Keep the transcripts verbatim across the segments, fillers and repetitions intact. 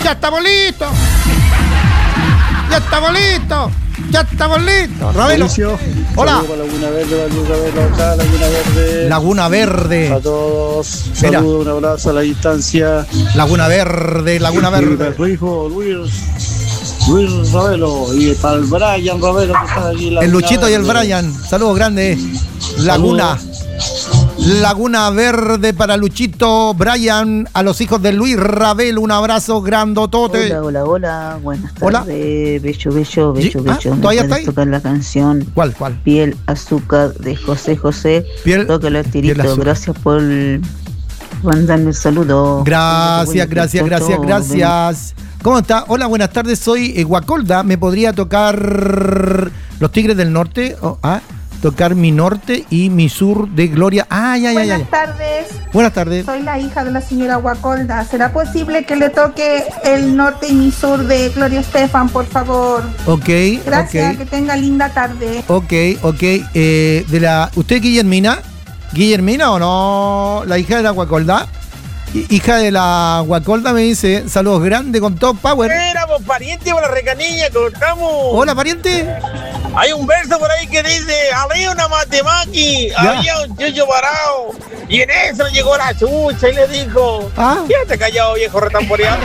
Ya estamos listos. Ya estamos listos. Ya estamos listos. Ravelo. Hola. Laguna Verde, acá, Laguna Verde. Laguna Verde. A todos. Mira. Saludos, un abrazo a la distancia. Laguna Verde, Laguna Verde. Su hijo Luis, Luis Ravelo. Y para el Brian Ravelo que está aquí. El Luchito y el Brian. Saludos grandes. Laguna. Saludos. Laguna Verde para Luchito, Brian, a los hijos de Luis Ravelo, un abrazo grandotote. Hola, hola, hola, buenas tardes. Hola. Bello, bello, bello, ¿Ah? bello. ¿Me ¿Todavía puedes está ahí? tocar la canción? ¿Cuál, cuál? Piel Azúcar de José José. Piel, Tócalo, Tirito. Piel Azúcar. Gracias por mandarme el saludo. Gracias, gracias, gracias, gracias. ¿Cómo está? Hola, buenas tardes, soy eh, Guacolda. ¿Me podría tocar Los Tigres del Norte? Oh, ah, tocar mi norte y mi sur de Gloria. Ay, ay, ay, ay. Buenas tardes. Buenas tardes. Soy la hija de la señora Guacolda. ¿Será posible que le toque el norte y mi sur de Gloria Estefan, por favor? Ok, Gracias, ok. que tenga linda tarde. Ok, ok. Eh, de la, ¿usted Guillermina? ¿Guillermina o no? La hija de la Guacolda. Hi- Hija de la Guacolda me dice, saludos grandes con todo power. Éramos parientes por la recanilla, cortamos. Hola, pariente. Hay un verso por ahí que dice, había una matemaki, Ya. había un chucho parado. Y en eso llegó la chucha y le dijo, Ah. quédate callado, viejo retamporeado.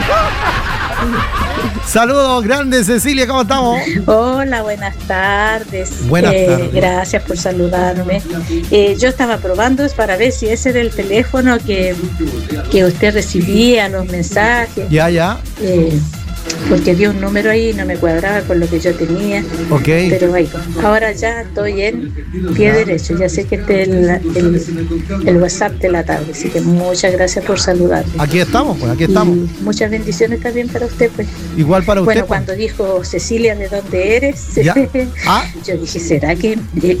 Saludos grandes, Cecilia, ¿cómo estamos? Hola, buenas tardes. Buenas Eh, tardes. Gracias por saludarme. Eh, yo estaba probando es para ver si ese era el teléfono que, que usted recibía, los mensajes, Ya, ya. eh, porque vi un número ahí y no me cuadraba con lo que yo tenía. Ok. Pero ahí, ahora ya estoy en pie derecho, ya sé que este es el, el, el WhatsApp de la tarde, así que muchas gracias por saludarme. Aquí estamos, pues, aquí estamos. Y muchas bendiciones también para usted, pues. Igual para usted. Bueno, pues. cuando dijo Cecilia, ¿de dónde eres? Ya. Ah. Yo dije, ¿será que,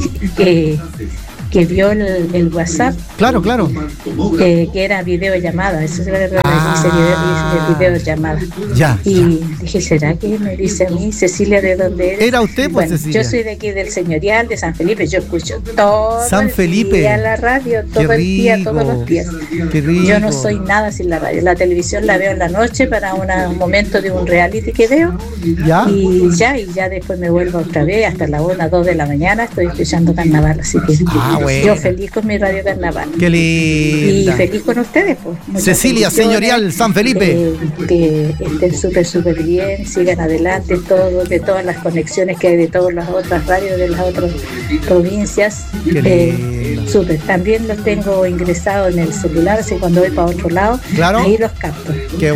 que, que vio el, el WhatsApp? Claro, claro. Que, que era videollamada, eso es la verdad, Ah. dice video, dice videollamada. Ya. Y dije, ¿será que me dice a mí, Cecilia, de dónde eres? Era usted, pues, Bueno, Cecilia. yo soy de aquí del Señorial, de San Felipe, yo escucho todo San el Felipe. día la radio, todo Qué el día, rico. todos los días. Qué rico. Yo no soy nada sin la radio, la televisión la veo en la noche para una- un momento de un reality que veo. Ya. Y ya, y ya después me vuelvo otra vez hasta la una, dos de la mañana, estoy escuchando carnaval, así que Ah, bueno. yo feliz con mi radio carnaval. Qué Y linda. feliz con ustedes, pues. Muchas Cecilia, bendiciones, señorial, San Felipe. eh, que estén súper, súper bien, sigan adelante todos, de todas las conexiones que hay de todas las otras radios de las otras provincias. Qué Eh, lindo. súper. También los tengo ingresados en el celular, así cuando voy para otro lado, Claro. ahí los capto. Qué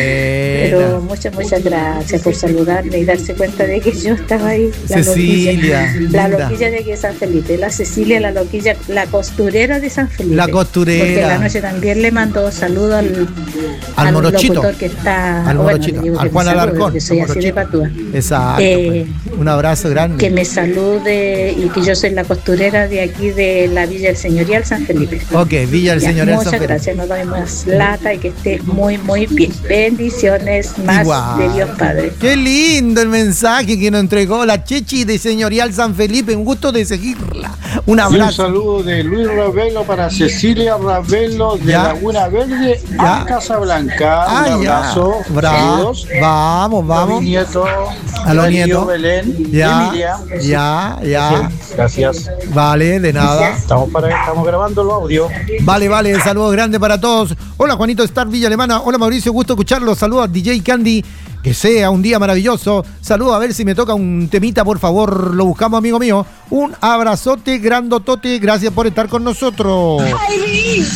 Pero buena. muchas, muchas gracias por saludarme y darse cuenta de que yo estaba ahí. La Cecilia, loquilla, la linda. loquilla de aquí de San Felipe, la Cecilia, la loquilla, la costurera de San Felipe. La costurera. Porque la noche también le mandó saludo al, Al morochito. locutor que está, Al o bueno, morochito, le digo al que Juan me salude, Alarcón, que soy al así de morochito. patúa. Exacto. Eh, pues. Un abrazo grande. Que me salude y que yo soy la costurera de aquí de la Villa del Señorial San Felipe. Ok, Villa del Ya, Señorial muchas San Felipe. gracias, no doy más lata y que estés muy, muy bien. Bendiciones más Igual. de Dios Padre. Qué lindo el mensaje que nos entregó la Chechi de Señorial San Felipe. Un gusto de seguirla. Un Y un abrazo. saludo de Luis Ravelo para Cecilia Ravelo de Ya. Laguna Verde Ya. a Casablanca. Ah, un ya. abrazo. Bravo. Saludos. Vamos, A vamos. mi nieto, A los Darío nietos. Belén, Ya, Emilia. ya, ya. Gracias. Vale, de nada. Estamos, para, estamos grabando los audios. Vale, vale, saludos grandes para todos. Hola Juanito Star Villa Alemana. Hola Mauricio, gusto escucharlos. Saludos a D J Candy. Que sea un día maravilloso. Saludos, a ver si me toca un temita, por favor. Lo buscamos, amigo mío. Un abrazote grandotote. Gracias por estar con nosotros.